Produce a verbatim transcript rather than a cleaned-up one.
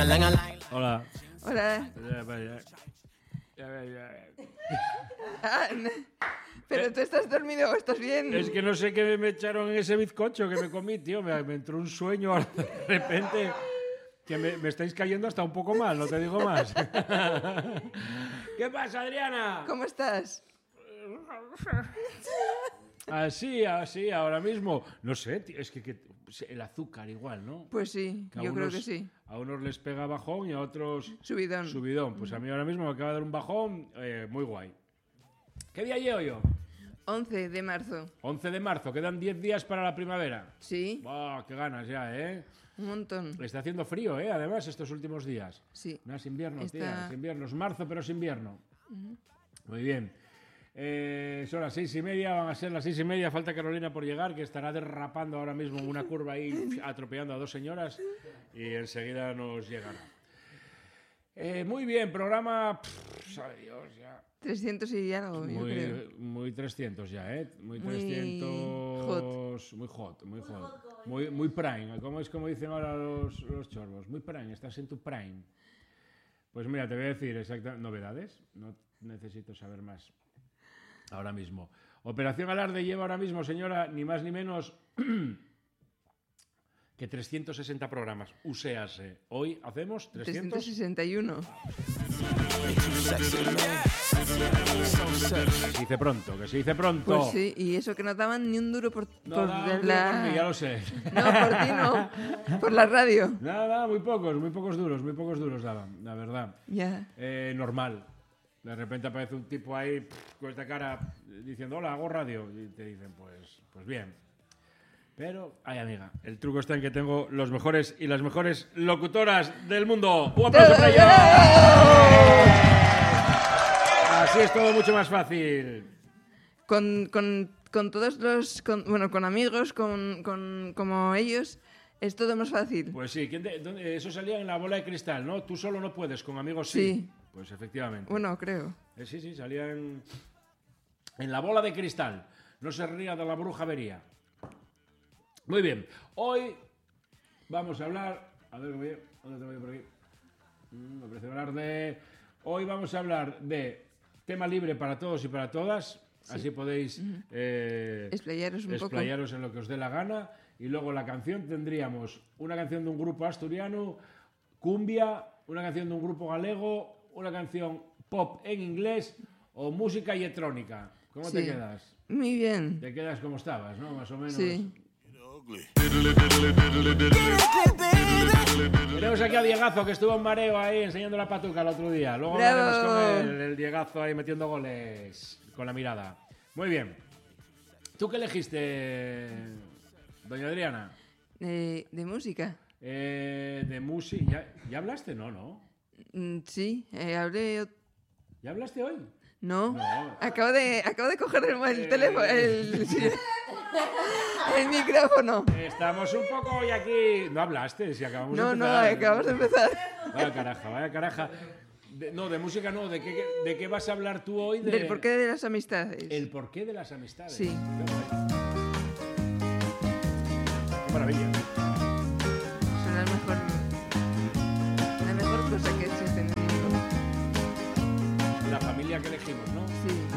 Hola. Hola. Ah, no. Pero tú estás dormido o estás bien. Es que no sé qué me echaron en ese bizcocho que me comí, tío. Me, me entró un sueño de repente que me, me estáis cayendo hasta un poco mal, no te digo más. ¿Qué pasa, Adriana? ¿Cómo estás? Así, así, ahora mismo. No sé, tío, es que, que el azúcar igual, ¿no? Pues sí, Que a yo unos, creo que sí. A unos les pega bajón y a otros Subidón. subidón. Pues a mí ahora mismo me acaba de dar un bajón eh, muy guay. ¿Qué día llevo yo? once de marzo. once de marzo, quedan diez días para la primavera. Sí. ¡Buah, qué ganas ya, eh! Un montón. Está haciendo frío, ¿eh? Además, estos últimos días. Sí. No es invierno, Está... tía, es invierno. Es marzo, pero es invierno. Uh-huh. Muy bien. Eh, son las seis y media, van a ser las seis y media. Falta Carolina por llegar, que estará derrapando ahora mismo en una curva ahí, atropellando a dos señoras. Y enseguida nos llegará. Eh, muy bien, programa... Pff, sabe Dios, ya... trescientos y algo, muy, yo creo. Muy trescientos ya, ¿eh? Muy, muy trescientos... Hot. Muy hot, muy hot. Muy, muy prime, como es como dicen ahora los, los chorros. Muy prime, estás en tu prime. Pues mira, te voy a decir exactamente... ¿Novedades? No necesito saber más ahora mismo. Operación Alarde lleva ahora mismo, señora, ni más ni menos... que trescientos sesenta programas. Uséase. Hoy hacemos trescientos... trescientos sesenta y uno. Que se dice pronto, que se dice pronto. Pues sí, y eso que no daban ni un duro por, No, por da, de la... por mí, ya lo sé. No, por ti no. Por la radio. Nada, nada, muy pocos, muy pocos duros, muy pocos duros daban, la verdad. Ya. Eh, normal. De repente aparece un tipo ahí pff, con esta cara diciendo, hola, hago radio. Y te dicen, pues, pues bien. Pero, ay amiga, el truco está en que tengo los mejores y las mejores locutoras del mundo. ¡Un aplauso para ellas! Así es todo mucho más fácil. Con, con, con todos los... Con, bueno, con amigos, con, con, como ellos, es todo más fácil. Pues sí, ¿quién te, dónde, eso salía en La Bola de Cristal, ¿no? Tú solo no puedes, con amigos sí. Sí. Pues efectivamente. Bueno, creo. Eh, sí, sí, salía en, en La Bola de Cristal. No se ría de la bruja vería. Muy bien, hoy vamos a hablar, a ver, ¿dónde tengo yo por aquí? Mm, me parece hablar de, hoy vamos a hablar de tema libre para todos y para todas, sí. Así podéis uh-huh. eh, explayaros un explayaros poco en lo que os dé la gana, y luego la canción tendríamos una canción de un grupo asturiano, cumbia, una canción de un grupo galego, una canción pop en inglés o música y electrónica. ¿Cómo sí. te quedas? Muy bien. Te quedas como estabas, ¿no? Más o menos. Sí. Tenemos aquí a Diegazo, que estuvo en mareo ahí enseñando la patuca el otro día. Luego ¡bravo! veremos con él, el Diegazo ahí metiendo goles con la mirada. Muy bien. ¿Tú qué elegiste, doña Adriana? Eh, de música. Eh, de música. ¿Ya, ¿Ya hablaste? No, no. Mm, sí, eh, hablé... ¿Ya hablaste hoy? No. no. Acabo de, acabo de coger el, el eh... teléfono, el, el micrófono. Estamos un poco hoy aquí... No hablaste, si acabamos no, de empezar. No, no, acabamos de empezar. Vaya caraja, vaya caraja. De, no, de música no. ¿De qué, ¿De qué vas a hablar tú hoy? De... Del porqué de las amistades. El porqué de las amistades. Sí. Qué maravilla. Son la mejor, la mejor cosa que existe en el mundo. La familia que elegimos, ¿no? Sí.